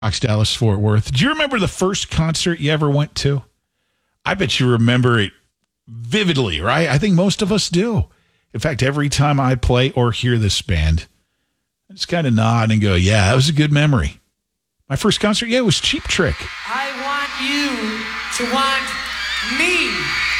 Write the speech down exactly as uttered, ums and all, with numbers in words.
Fox, Dallas, Fort Worth. Do you remember the first concert you ever went to? I bet you remember it vividly, right? I think most of us do. In fact, every time I play or hear this band, I just kind of nod and go, yeah, that was a good memory. My first concert, yeah, it was Cheap Trick. I want you to want me.